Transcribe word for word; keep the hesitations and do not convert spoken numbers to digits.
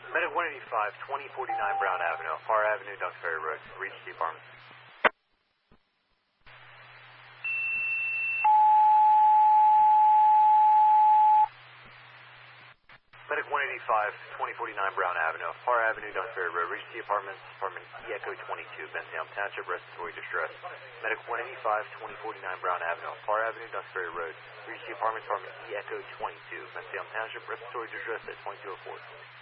Medic one eighty-five, twenty forty-nine Brown Avenue, Parr Avenue, Ducks Ferry Road. Reach the apartment. Medic one eighty-five, twenty forty-nine Brown Avenue, Parr Avenue, Ducks Ferry Road. Reach the apartments, apartment E Echo twenty-two, Bensalem Township, respiratory distress. Medic one eighty-five, twenty forty-nine Brown Avenue, Parr Avenue, Ducks Ferry Road. Reach the apartment, apartment E Echo twenty-two, Bensalem Township, respiratory distress at twenty-two oh four.